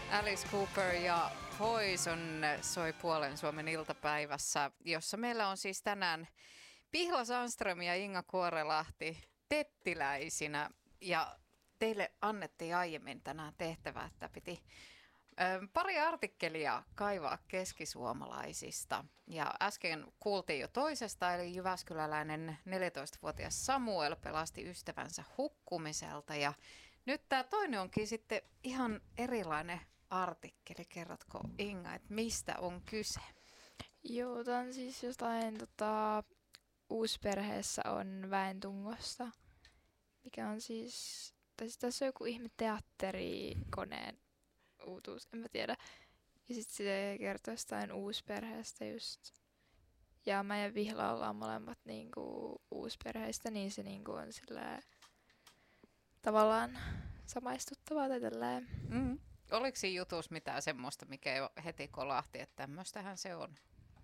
Alice Cooper ja Poison soi Puolen Suomen iltapäivässä, jossa meillä on siis tänään Pihla Sandström ja Inga Kuorelahti tettiläisinä. Ja teille annettiin aiemmin tänään tehtävä, että piti pari artikkelia kaivaa keskisuomalaisista. Ja äsken kuultiin jo toisesta, eli jyväskyläläinen 14-vuotias Samuel pelasti ystävänsä hukkumiselta. Ja nyt tämä toinen onkin sitten ihan erilainen artikkeli. Kerrotko Inga, että mistä on kyse? Joo, tämä on siis jostain uusperheessä on Väentungosta, mikä on siis, tai siis tässä on joku ihme teatterikoneen uutuus, en mä tiedä. Ja sitten se kertoo jostain uusperheestä just. Ja mä ja Vihla ollaan molemmat niinku uusperheistä, niin se niinku on silleen tavallaan samaistuttavaa tai tälleen. Mm. Oliko siinä jutussa mitään semmoista, mikä jo heti kolahti, että tämmöistähän se on?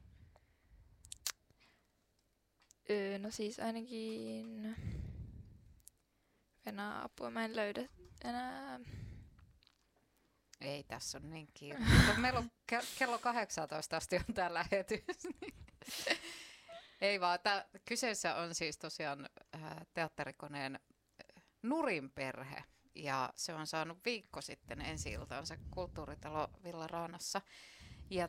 No siis ainakin enää apua. Mä en löydä enää. Ei, tässä on niin kiire. Meillä on kello 18 asti on tämä lähetys. Ei vaan, kyseessä on siis tosiaan teatterikoneen Nurin perhe. Ja se on saanut viikko sitten ensi-iltansa Kulttuuritalo Villaraanassa. Ja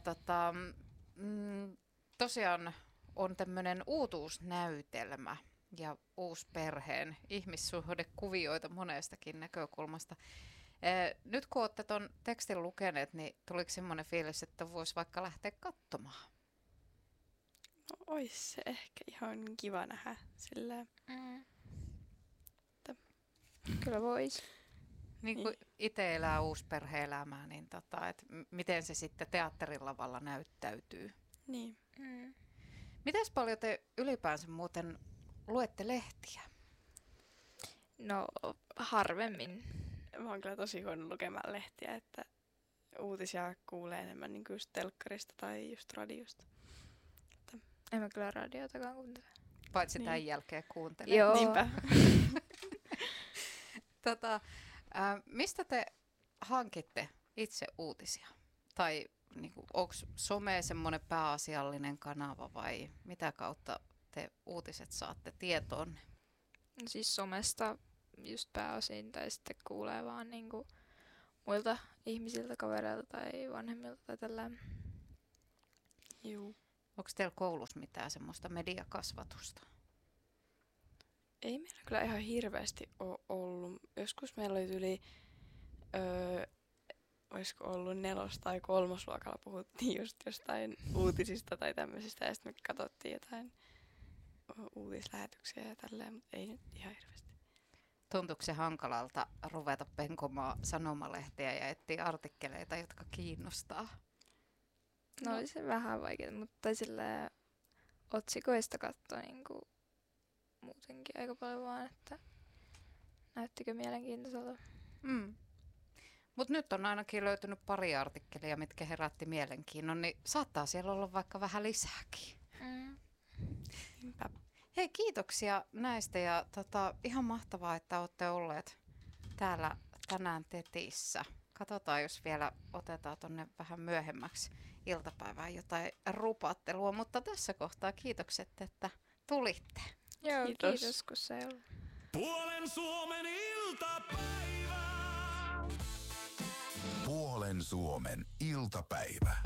tosiaan on tämmöinen uutuusnäytelmä ja uusperheen ihmissuhdekuvioita monestakin näkökulmasta. Nyt kun olette tuon tekstin lukeneet, niin tuliko semmoinen fiilis, että voisi vaikka lähteä katsomaan? No ois se ehkä ihan kiva nähdä silleen. Kyllä vois. Niin kuin itse elää uusperhe-elämää, niin et miten se sitten teatterilavalla näyttäytyy? Niin. Mites paljon te ylipäänsä muuten luette lehtiä? No harvemmin. Mä oon kyllä tosi huono lukemaan lehtiä, että uutisia kuulee enemmän niin kuin just telkkarista tai just radiosta. En mä kyllä radiotakaan kuuntele. Paitsi niin. tämän jälkeen kuuntelee. Joo. Niinpä. Mistä te hankitte itse uutisia? Tai onko some semmoinen pääasiallinen kanava vai mitä kautta te uutiset saatte tietoon? No siis somesta just pääosin tai sitten kuulee vaan niinku muilta ihmisiltä, kavereilta tai vanhemmilta tai tällä. Juu. Onko teillä koulussa mitään semmoista mediakasvatusta? Ei meillä kyllä ihan hirveästi ole ollut. Joskus meillä oli yli, olisiko ollut 4- tai 3-luokalla puhuttiin just jostain uutisista tai tämmöisistä. Ja sitten me katsottiin jotain uutislähetyksiä ja tälleen, mutta ei nyt ihan hirveästi. Tuntuuko se hankalalta ruveta penkomaan sanomalehtiä ja etsiä artikkeleita, jotka kiinnostaa? No oli se vähän vaikeaa, mutta silleen otsikoista katsoi niinku muutenkin aika paljon vaan, että näyttikö mielenkiintoiselta. Mutta nyt on ainakin löytynyt pari artikkelia, mitkä herätti mielenkiinnon, niin saattaa siellä olla vaikka vähän lisääkin. Niinpä. Hei, kiitoksia näistä ja ihan mahtavaa, että olette olleet täällä tänään Tetissä. Katsotaan, jos vielä otetaan tonne vähän myöhemmäksi iltapäivään jotain rupattelua, mutta tässä kohtaa kiitokset, että tulitte. Joo, Kiitos. kiitos kun se oli. Puolen Suomen iltapäivä. Puolen Suomen iltapäivä.